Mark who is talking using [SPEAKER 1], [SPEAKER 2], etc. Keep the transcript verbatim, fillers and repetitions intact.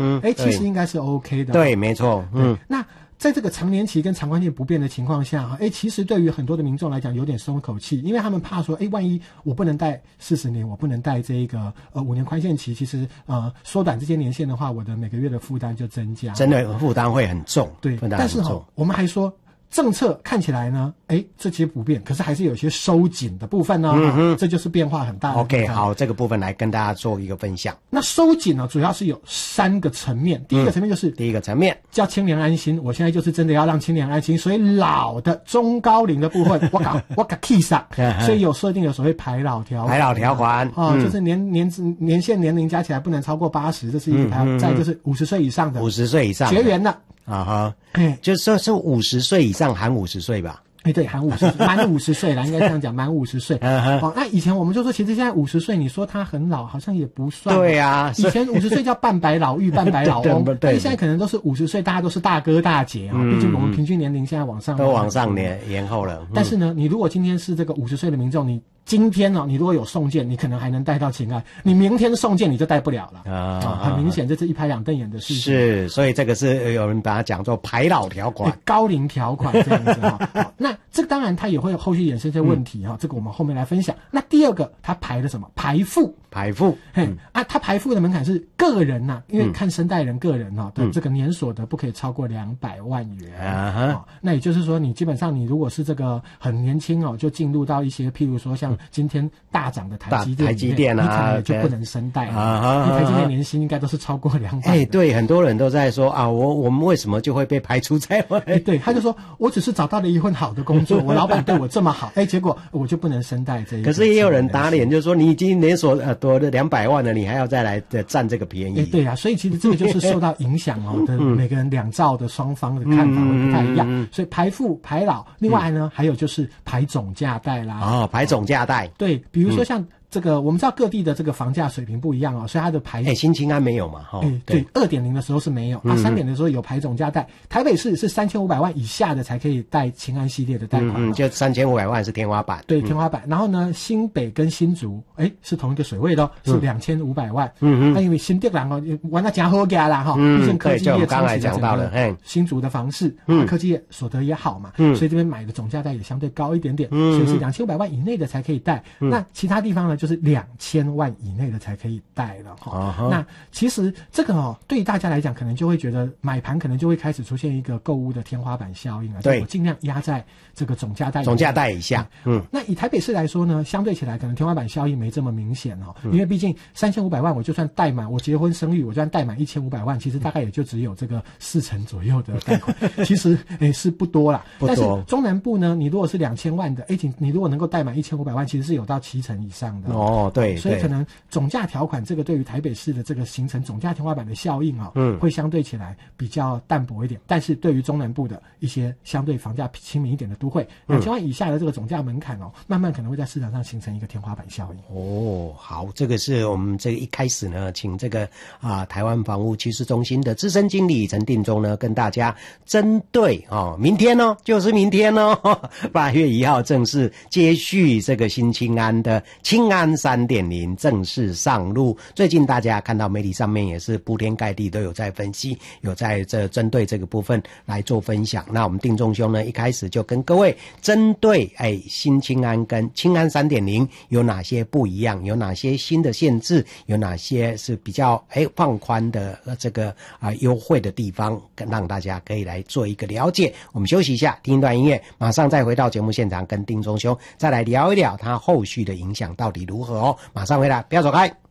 [SPEAKER 1] 嗯，哎，其实应该是 OK 的。
[SPEAKER 2] 对，没错。嗯，
[SPEAKER 1] 那在这个长年期跟长宽期不变的情况下，哎，其实对于很多的民众来讲有点松口气，因为他们怕说，哎，万一我不能贷四十年，我不能贷这一个呃五年宽限期，其实呃缩短这些年限的话，我的每个月的负担就增加，
[SPEAKER 2] 真的负担会很重。
[SPEAKER 1] 对，但是哈、哦，我们还说。政策看起来呢，哎，这些不变，可是还是有些收紧的部分呢、哦嗯哼，这就是变化很大的。
[SPEAKER 2] OK， 好，这个部分来跟大家做一个分享。
[SPEAKER 1] 那收紧呢，主要是有三个层面。第一个层面就是、
[SPEAKER 2] 嗯、第一个层面
[SPEAKER 1] 叫青年安心，我现在就是真的要让青年安心，所以老的、中高龄的部分，我搞我搞 key 上，所以有设定有所谓排老条款。
[SPEAKER 2] 排老条款
[SPEAKER 1] 啊、嗯哦，就是年年年限年龄加起来不能超过八十，这是一个排。嗯、再就是五十岁以上的，
[SPEAKER 2] 五十岁以上
[SPEAKER 1] 绝缘的。
[SPEAKER 2] 啊哈，哎，就是说是五十岁以上含五十岁吧？
[SPEAKER 1] 哎，对，含五十，满五十岁了，应该这样讲，满五十岁。哦，那以前我们就说，其实现在五十岁，你说他很老，好像也不算。
[SPEAKER 2] 对啊，
[SPEAKER 1] 以前五十岁叫半百老妪、半百老翁，但是现在可能都是五十岁，大家都是大哥大姐啊、哦。毕竟我们平均年龄现在往上，
[SPEAKER 2] 都往上年延后了。
[SPEAKER 1] 但是呢，你如果今天是这个五十岁的民众，你今天呢、哦，你如果有送件，你可能还能带到情案；你明天送件，你就带不了了啊、哦！很明显，这是一拍两瞪眼的事情。
[SPEAKER 2] 是，所以这个是有人把它讲作排老条款、
[SPEAKER 1] 高龄条款这样子哈、哦。那这个当然它也会后续衍生一些问题哈、嗯，这个我们后面来分享。那第二个，它排了什么？排富。
[SPEAKER 2] 排富，
[SPEAKER 1] 嘿、嗯、啊，它排富的门槛是个人呐、啊，因为看生代人个人哈、哦、的、嗯、这个年所得不可以超过两百万元啊哈、哦。那也就是说，你基本上你如果是这个很年轻哦，就进入到一些譬如说像今天大涨的台积电，
[SPEAKER 2] 台积电啊，
[SPEAKER 1] 你可能也就不能生代啊。因为台积电年薪应该都是超过两百。
[SPEAKER 2] 哎，对，很多人都在说啊，我我们为什么就会被排除在外？
[SPEAKER 1] 哎，对，他就说我只是找到了一份好的工作，我老板对我这么好，哎，结果我就不能生代这一个。
[SPEAKER 2] 可是也有人打脸，就是说你已经年所呃多了两百万。那你还要再来占这个便宜？
[SPEAKER 1] 哎，对啊，所以其实这个就是受到影响哦的每个人两造的双方的看法会不太一样，嗯嗯嗯、所以排富排老，另外呢、嗯、还有就是排总价贷啦。
[SPEAKER 2] 哦，排总价贷。
[SPEAKER 1] 对，比如说像。嗯这个我们知道各地的这个房价水平不一样哦，所以它的排
[SPEAKER 2] 哎，新青安没有嘛？哈、哦，
[SPEAKER 1] 哎，对，二点零的时候是没有，嗯、啊，三点零的时候有排总价贷。台北市是三千五百万以下的才可以贷青安系列的贷款、哦，
[SPEAKER 2] 嗯，就三千五百万是天花板。
[SPEAKER 1] 对，天花板。嗯、然后呢，新北跟新竹，哎，是同一个水位的、哦，是两千五百万。嗯嗯。那、啊、因为新店人哦，玩到加好家啦哈，毕竟科技业
[SPEAKER 2] 刚才讲到了，
[SPEAKER 1] 哎，新竹的房市，嗯、啊，科技业所得也好嘛，嗯，所以这边买的总价贷也相对高一点点，嗯，所以是两千五百万以内的才可以贷。嗯、那其他地方呢，就是两千万以内的才可以贷了哈。Uh-huh. 那其实这个哦，对于大家来讲，可能就会觉得买盘可能就会开始出现一个购物的天花板效应啊。对，我尽量压在这个总价贷
[SPEAKER 2] 总价贷以下。嗯，
[SPEAKER 1] 那以台北市来说呢，相对起来可能天花板效应没这么明显哦，嗯、因为毕竟三千五百万，我就算贷满，我结婚生育，我就算贷满一千五百万，其实大概也就只有这个四成左右的贷款，其实诶是不多啦。
[SPEAKER 2] 不多。
[SPEAKER 1] 但是中南部呢，你如果是两千万的，诶，你如果能够贷满一千五百万，其实是有到七成以上的。
[SPEAKER 2] 哦，对。
[SPEAKER 1] 所以可能总价条款这个对于台北市的这个形成总价天花板的效应啊、哦，嗯，会相对起来比较淡薄一点。但是对于中南部的一些相对房价亲民一点的都会，两千万以下的这个总价门槛哦，慢慢可能会在市场上形成一个天花板效应。
[SPEAKER 2] 哦，好，这个是我们这个一开始呢，请这个啊台湾房屋趋势中心的资深经理陈定中呢，跟大家针对哦，明天哦，就是明天哦，八月一号正式接续这个新青安的青安三点零正式上路。最近大家看到媒体上面也是铺天盖地都有在分析，有在这针对这个部分来做分享。那我们定中兄呢，一开始就跟各位针对哎新青安跟青安 三点零 有哪些不一样，有哪些新的限制，有哪些是比较哎放宽的这个啊优惠的地方，让大家可以来做一个了解。我们休息一下，听一段音乐，马上再回到节目现场，跟定中兄再来聊一聊他后续的影响到底如何哦。马上回来，不要走开。